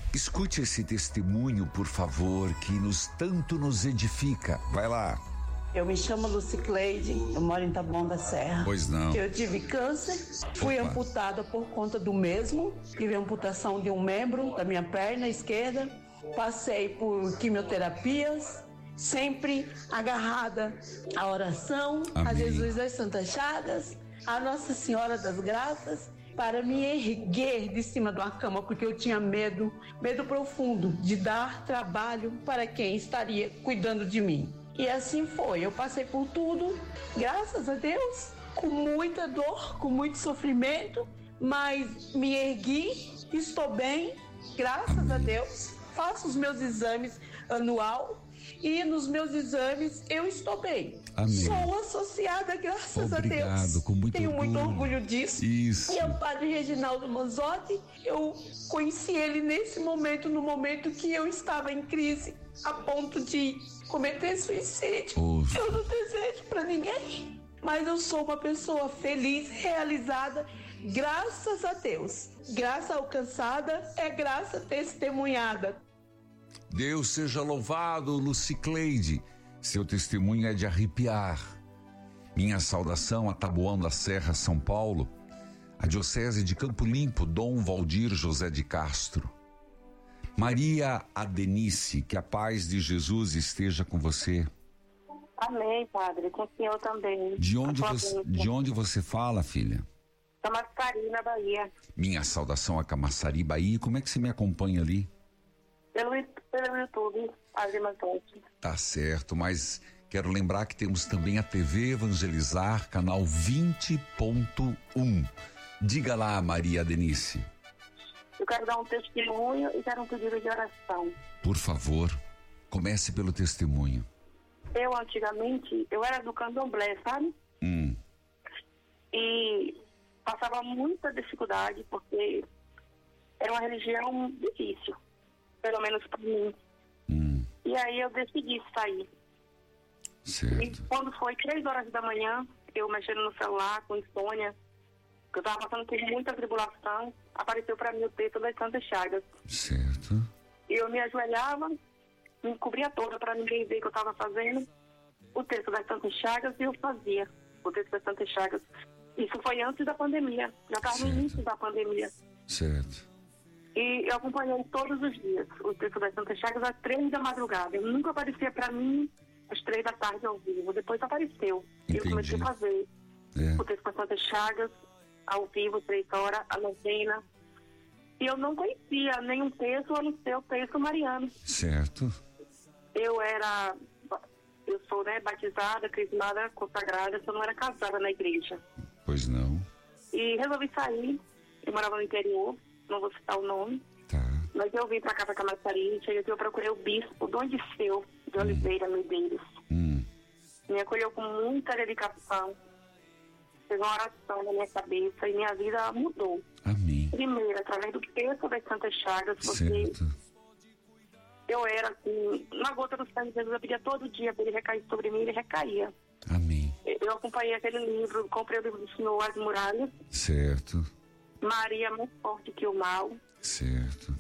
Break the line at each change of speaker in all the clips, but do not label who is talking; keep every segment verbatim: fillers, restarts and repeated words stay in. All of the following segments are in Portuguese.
Escute esse testemunho, por favor, que nos tanto nos edifica. Vai lá.
Eu me chamo Lucicleide, eu moro em Taboão da Serra.
Pois não.
Eu tive câncer, fui
Opa.
amputada por conta do mesmo, tive amputação de um membro da minha perna esquerda, passei por quimioterapias, sempre agarrada à oração,
Amém.
a Jesus das Santas Chagas, a Nossa Senhora das Graças, para me erguer de cima de uma cama, porque eu tinha medo, medo profundo de dar trabalho para quem estaria cuidando de mim. E assim foi, eu passei por tudo, graças a Deus, com muita dor, com muito sofrimento, mas me ergui, estou bem, graças
Amém.
a Deus, faço os meus exames anual e nos meus exames eu estou bem.
Amém.
Sou associada, graças
Obrigado,
a Deus.
com muito
Tenho
orgulho.
muito orgulho disso.
Isso.
E é o padre Reginaldo Manzotti, eu conheci ele nesse momento, no momento que eu estava em crise, a ponto de cometer suicídio.
Oh.
Eu não desejo para ninguém, mas eu sou uma pessoa feliz, realizada, graças a Deus. Graça alcançada é graça testemunhada.
Deus seja louvado, Lucicleide. Seu testemunho é de arrepiar. Minha saudação a Taboão da Serra, São Paulo, a Diocese de Campo Limpo, Dom Valdir José de Castro. Maria Adenice, que a paz de Jesus esteja com você.
Amém, padre, com o senhor também.
De onde você, de onde você fala, filha?
Camaçari, na Bahia.
Minha saudação a Camaçari, Bahia. Como é que você me acompanha ali?
Pelo, pelo YouTube, Padre Manzotti.
Tá certo, mas quero lembrar que temos também a T V Evangelizar, canal vinte ponto um. Diga lá, Maria Adenice.
Eu quero dar um testemunho e quero um pedido de oração.
Por favor, comece pelo testemunho.
Eu, antigamente, eu era do candomblé, sabe?
Hum.
E passava muita dificuldade, porque era uma religião difícil, pelo menos para mim.
Hum.
E aí eu decidi sair.
Certo.
E quando foi três horas da manhã, eu mexendo no celular, com insônia, que eu estava passando por muita tribulação, apareceu para mim o texto das Santas Chagas.
Certo.
E eu me ajoelhava, me cobria toda para ninguém ver o que eu estava fazendo, o texto das Santas Chagas, e eu fazia o texto das Santas Chagas. Isso foi antes da pandemia, já estava no
Certo.
início da pandemia.
Certo.
E eu acompanhei todos os dias o texto das Santas Chagas às três da madrugada. Nunca aparecia para mim às três da tarde ao vivo. Depois apareceu. E eu
Entendi.
comecei a fazer
É.
o texto das Santas Chagas ao vivo, três horas, a novena. E eu não conhecia nenhum texto a não ser o texto mariano.
Certo.
Eu era, eu sou, né, batizada, crismada, consagrada, só não era casada na igreja.
Pois não.
E resolvi sair. Eu morava no interior, não vou citar o nome.
Tá.
Mas eu vim pra cá, pra Camaçari, cheguei aqui, eu procurei o bispo Dom Disseu de Oliveira Medeiros.
Hum.
Me acolheu com muita dedicação, fez uma oração na minha cabeça e minha vida mudou.
Amém.
Primeiro, através do texto das Santas Chagas, porque
Certo.
eu era assim, na gota do sangue de Jesus, eu pedia todo dia para ele recair sobre mim, ele recaía.
Amém.
Eu acompanhei aquele livro, comprei o livro do Senhor, As Muralhas,
Certo.
Maria mais forte que o mal.
Certo.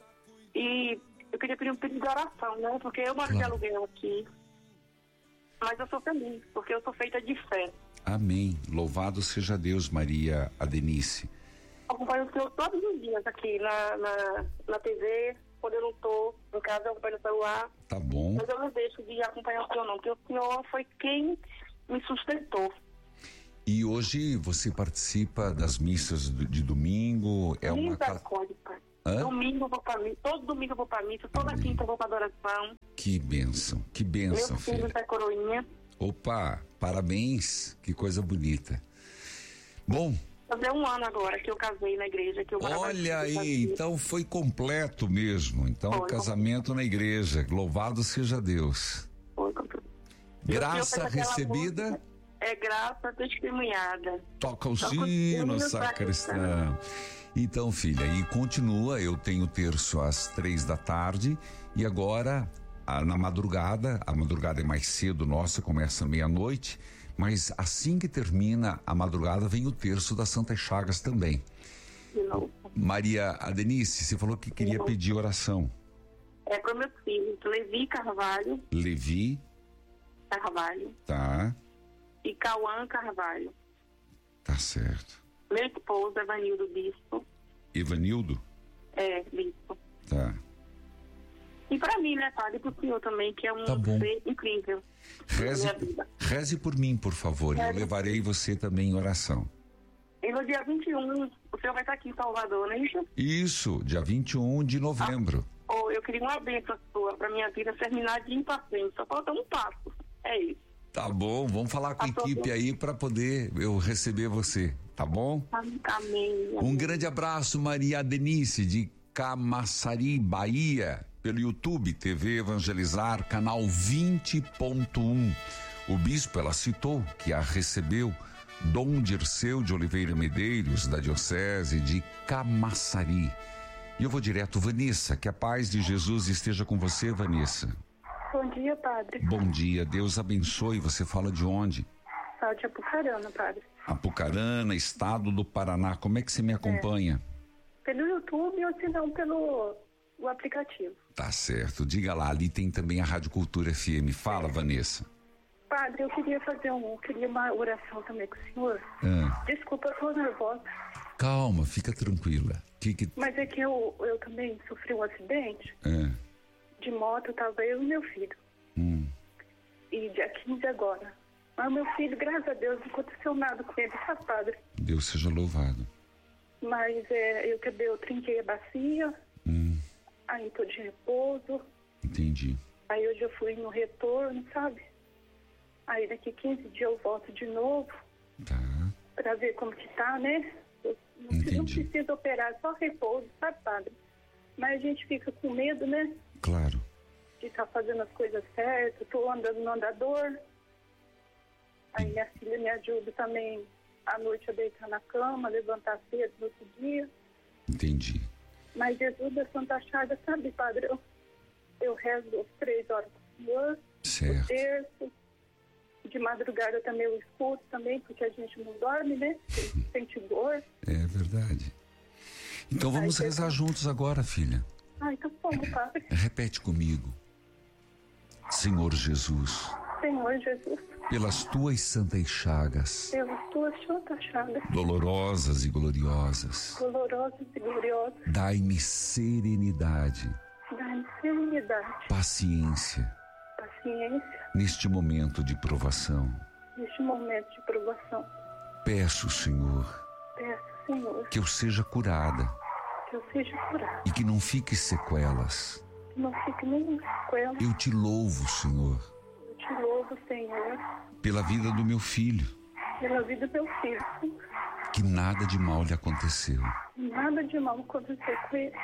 E eu queria pedir um pedido de oração, né? Porque eu moro de
Claro.
aluguel aqui. Mas eu sou feliz, porque eu sou feita de fé.
Amém. Louvado seja Deus, Maria Adenice.
Acompanho o senhor todos os dias aqui na, na, na T V. Quando eu não estou em casa, eu acompanho no celular.
Tá bom.
Mas eu não deixo de acompanhar o senhor, não. Porque o senhor foi quem me sustentou.
E hoje você participa das missas do- de domingo? É uma ca-
Misericórdia, pai.
Hã?
Domingo eu vou pra missa, todo domingo eu vou pra missa, toda
Amém.
quinta eu vou pra adoração.
Que bênção, que
Meu
bênção,
filho
filha.
é coroinha.
Opa, parabéns, que coisa bonita. Bom,
Fazer um ano agora que eu casei na igreja. Que eu morava
olha
aqui,
aí, então foi completo mesmo. Então,
Foi.
casamento na igreja. Louvado seja Deus.
Foi, foi.
Graça
Eu fiz aquela
recebida,
música, é graça testemunhada.
toca o
Toca o
sino,
sino,
sacristão. Então, filha, e continua, eu tenho terço às três da tarde e agora, a- na madrugada, a madrugada é mais cedo nossa, começa meia-noite, mas assim que termina a madrugada vem o terço das Santas Chagas também.
De novo.
Maria Adenice, você falou que queria
Sim.
pedir oração.
É para meus filhos, Levi Carvalho.
Levi.
Carvalho.
Tá.
E Cauã Carvalho.
Tá certo.
Meu esposo, Evanildo Bispo.
Evanildo?
É, Bispo.
Tá.
E para mim, né, padre, e pro senhor também, que é um
Tá bom.
ser incrível.
Reze,
na minha vida.
reze por mim, por favor. Eu
Reze.
levarei você também em oração.
E no dia vinte e um, o senhor vai estar aqui em Salvador, não é isso?
Isso, dia vinte e um de novembro.
Oh, eu queria uma bênção sua para minha vida terminar de ir para frente. Só falta um passo. É isso.
Tá bom, vamos falar com a
Tá bom.
equipe aí para poder eu receber você, tá bom?
Amém.
Um grande abraço, Maria Adenice, de Camaçari, Bahia, pelo YouTube, T V Evangelizar, canal vinte ponto um. O bispo, ela citou que a recebeu Dom Dirceu de Oliveira Medeiros, da Diocese de Camaçari. E eu vou direto, Vanessa, que a paz de Jesus esteja com você, Vanessa.
Bom dia, padre.
Bom dia, Deus abençoe. Você fala de onde?
Fala de Apucarana, padre.
Apucarana, estado do Paraná. Como é que você me acompanha?
Pelo YouTube ou se não pelo o aplicativo.
Tá certo. Diga lá, ali tem também a Rádio Cultura F M. Fala, Vanessa.
Padre, eu queria fazer um, queria uma oração também com o senhor.
Ah,
Desculpa, eu tô nervosa.
calma, fica tranquila. Que que...
Mas é que eu, eu também sofri um acidente
Ah,
de moto, tava eu e meu filho.
hum,
E dia quinze agora. Mas meu filho, graças a Deus, não aconteceu nada com ele, sabe, padre?
Deus seja louvado.
Mas é, eu quebrei, eu trinquei a bacia,
Hum,
aí tô de repouso.
entendi.
Aí hoje eu fui no retorno, sabe? Aí daqui quinze dias eu volto de novo
Tá,
pra ver como que tá, né? Eu não, não
Entendi.
precisa operar, só repouso, sabe, padre? Mas a gente fica com medo, né?
claro.
De estar fazendo as coisas certas, tô andando no andador. Aí minha filha me ajuda também à noite a deitar na cama, levantar cedo no outro dia.
Entendi.
Mas Jesus da Santa Chaga, sabe, padre? Eu, eu rezo às três horas com o Senhor, o
Certo.
terço. De madrugada também eu escuto também, porque a gente não dorme, né? Sente dor.
É verdade. Então vamos
Ai,
rezar juntos agora, filha.
Ai, então como, padre?
Repete comigo. Senhor Jesus,
Senhor Jesus,
pelas tuas santas chagas,
pelas tuas santas chagas,
dolorosas e gloriosas,
dolorosas e gloriosas,
dai-me serenidade,
dá-me serenidade,
paciência,
paciência,
neste momento de provação.
neste momento de provação.
Peço, Senhor,
Peço, Senhor,
que eu seja curada
que eu seja curado,
e que não fique sequelas.
que não fique nenhuma sequela.
Eu te louvo, Senhor,
Eu te louvo, Senhor,
pela vida do meu filho,
pela vida do meu filho.
que nada de mal lhe aconteceu.
Nada de mal aconteceu com ele.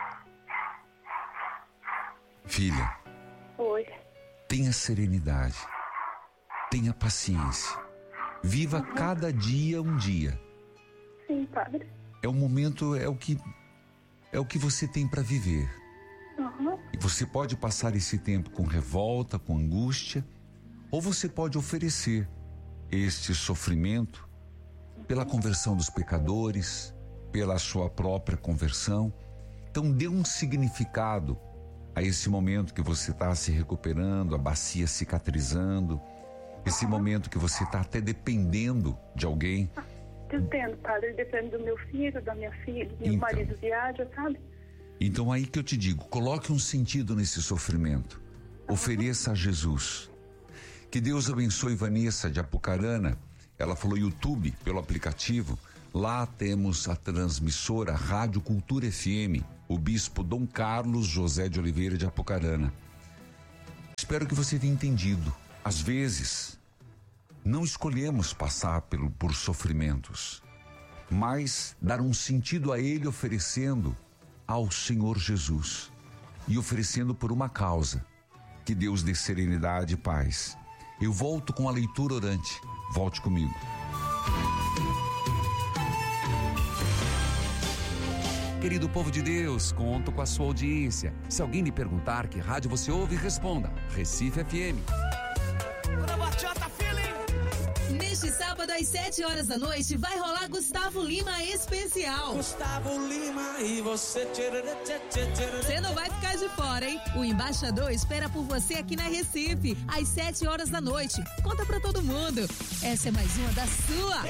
Filha,
Oi.
tenha serenidade, tenha paciência, viva cada dia um dia.
Sim, padre.
É o momento, é o que é o que você tem para viver.
Uhum.
E você pode passar esse tempo com revolta, com angústia, ou você pode oferecer este sofrimento pela conversão dos pecadores, pela sua própria conversão. Então dê um significado a esse momento que você está se recuperando, a bacia cicatrizando, esse momento que você está até dependendo de alguém.
Dependo, padre. Depende do meu filho, da minha filha. Meu
Então.
marido viaja, sabe?
Então aí que eu te digo, coloque um sentido nesse sofrimento. Ofereça a Jesus. Que Deus abençoe Vanessa de Apucarana. Ela falou YouTube pelo aplicativo. Lá temos a transmissora Rádio Cultura F M, o bispo Dom Carlos José de Oliveira de Apucarana. Espero que você tenha entendido. Às vezes, não escolhemos passar pelo, por sofrimentos, mas dar um sentido a ele oferecendo ao Senhor Jesus e oferecendo por uma causa. Que Deus dê serenidade e paz. Eu volto com a leitura orante. Volte comigo.
Querido povo de Deus, conto com a sua audiência. Se alguém lhe perguntar que rádio você ouve, responda: Recife F M.
Nesse Neste sábado, às sete horas da noite, vai rolar Gustavo Lima Especial.
Gustavo Lima e você...
Você não vai ficar de fora, hein? O Embaixador espera por você aqui na Recife, às sete horas da noite. Conta pra todo mundo. Essa é mais uma da sua.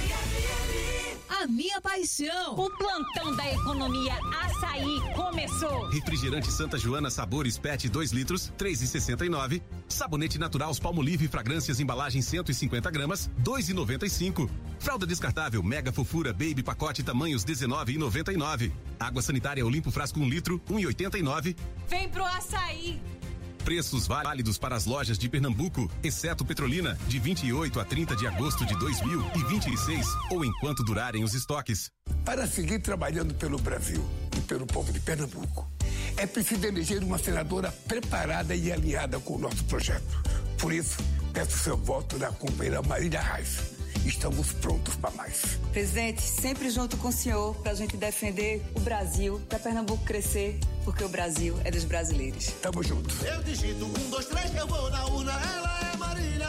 A minha paixão.
O plantão da economia Açaí começou.
Refrigerante Santa Joana Sabores P E T dois litros, três reais e sessenta e nove centavos. Sabonete natural Palmolive Fragrâncias embalagem cento e cinquenta gramas, dois reais e noventa e cinco centavos. Fralda descartável Mega Fofura Baby pacote tamanhos dezenove reais e noventa e nove centavos. Água sanitária Olimpo frasco um litro, um real e oitenta e nove centavos.
Vem pro Açaí.
Preços válidos para as lojas de Pernambuco, exceto Petrolina, de vinte e oito a trinta de agosto de dois mil e vinte e seis, ou enquanto durarem os estoques.
Para seguir trabalhando pelo Brasil e pelo povo de Pernambuco, é preciso eleger uma senadora preparada e alinhada com o nosso projeto. Por isso, peço seu voto na companheira Marília Reis. Estamos prontos para mais.
Presidente, sempre junto com o senhor para a gente defender o Brasil, para Pernambuco crescer, porque o Brasil é dos brasileiros.
Tamo junto.
Eu digito um, dois, três, que eu vou na urna, ela é Marília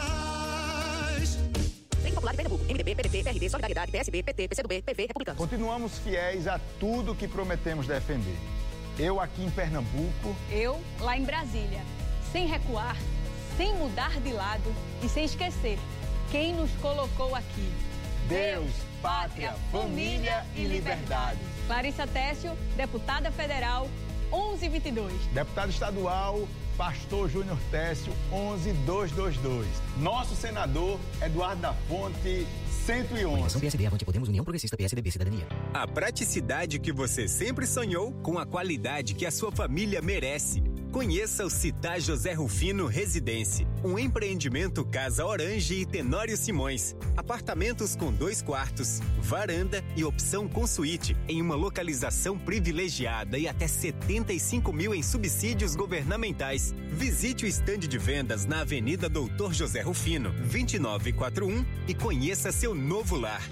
Reis.
Frente Popular de Pernambuco, M D B, P D T, P R D, Solidariedade, P S B, P T, P C do B, P V, Republicano.
Continuamos fiéis a tudo que prometemos defender. Eu aqui em Pernambuco.
Eu lá em Brasília. Sem recuar, sem mudar de lado e sem esquecer quem nos colocou aqui.
Deus, pátria, família e liberdade.
Clarissa Técio, deputada federal, onze vinte e dois.
Deputado estadual, Pastor Júnior Técio, onze duzentos e vinte e dois. Nosso senador, Eduardo da Fonte, cento e onze.
P S D, Avante Podemos, União Progressista, P S D B, Cidadania.
A praticidade que você sempre sonhou com a qualidade que a sua família merece. Conheça o Città José Rufino Residência, um empreendimento Casa Orange e Tenório Simões. Apartamentos com dois quartos, varanda e opção com suíte, em uma localização privilegiada e até setenta e cinco mil em subsídios governamentais. Visite o estande de vendas na Avenida Doutor José Rufino, vinte e nove quarenta e um e conheça seu novo lar.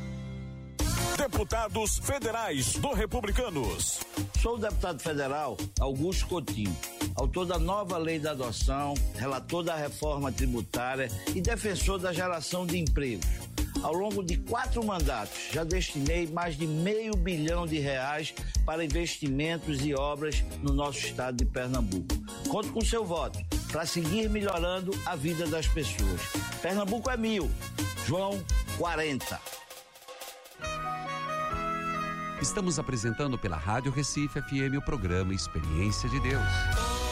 Deputados Federais do Republicanos.
Sou o deputado federal Augusto Coutinho, autor da nova lei da adoção, relator da reforma tributária e defensor da geração de empregos. Ao longo de quatro mandatos, já destinei mais de meio bilhão de reais para investimentos e obras no nosso estado de Pernambuco. Conto com seu voto para seguir melhorando a vida das pessoas. Pernambuco é mil, João quarenta.
Estamos apresentando pela Rádio Recife F M o programa Experiência de Deus.